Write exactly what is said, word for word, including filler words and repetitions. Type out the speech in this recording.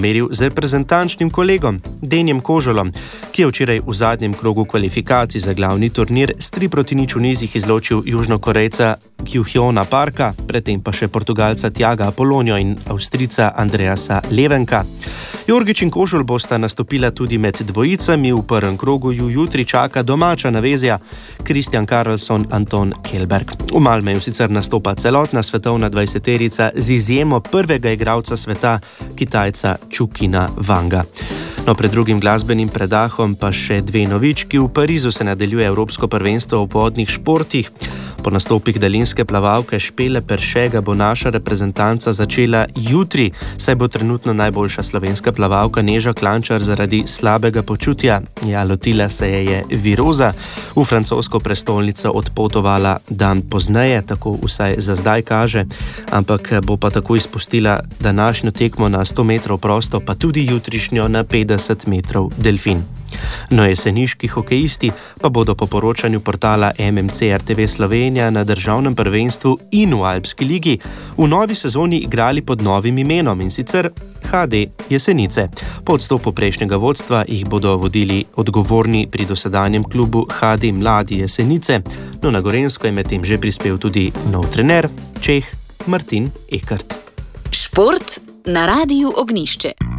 pomeril z reprezentančnim kolegom Denjem Kožolom, ki je včeraj v zadnjem krogu kvalifikacij za glavni turnir s tri proti nič v nizih izločil Južnokorejca Kyuhyona Parka, predtem pa še Portugalca Tiaga Apolonio in Avstrijca Andreasa Levenka. Jorgič in Kožol bosta nastopila tudi med dvojicami, v prvem krogu ju jutri čaka domača navezja Christian Karlsson, Anton Kjellberg. V Malmeju sicer nastopa celotna svetovna dvajseterica z izjemo prvega igralca sveta, Kitajca Chukina Wanga. No, pred drugim glasbenim predahom pa še dve novički. V Parizu se nadaljuje Evropsko prvenstvo v vodnih športih. Po nastopih daljinske plavalke Špele Peršega bo naša reprezentanca začela jutri, saj bo trenutno najboljša slovenska plavalka Neža Klančar zaradi slabega počutja. Ja, lotila se je je viroza. V francosko prestolnico odpotovala dan pozneje, tako vsaj za zdaj kaže, ampak bo pa tako izpustila današnjo tekmo na sto metrov prosto, pa tudi jutrišnjo na petdeset metrov delfin. No, jeseniški hokejisti pa bodo po poročanju portala M M C R T V Slovenija na državnem prvenstvu in v Alpski ligi v novi sezoni igrali pod novim imenom, in sicer H D Jesenice. Po odstopu prejšnjega vodstva jih bodo vodili odgovorni pri dosedanjem klubu H D Mladi Jesenice. No, na Gorenjsko je medtem že prispel tudi nov trener, Čeh Martin Ekert. Šport na Radiu Ognjišče.